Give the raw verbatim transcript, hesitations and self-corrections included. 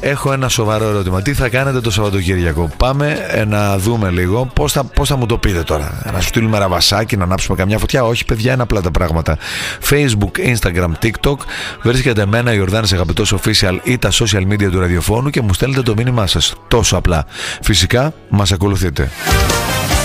έχω ένα σοβαρό ερώτημα. Τι θα κάνετε το Σαββατοκύριακο? Πάμε ε, να δούμε λίγο πώς θα, πώς θα μου το πείτε τώρα. Να σου στείλουμε ραβασάκι, να ανάψουμε καμιά φωτιά? Όχι, παιδιά, είναι απλά τα πράγματα. Facebook, Instagram, TikTok. Βρίσκεται εμένα, Ιορδάνης Αγαπητός Official, ή τα social media του ραδιοφώνου και μου στέλνετε το μήνυμά σας. Τόσο απλά. Φυσικά μας ακολουθείτε.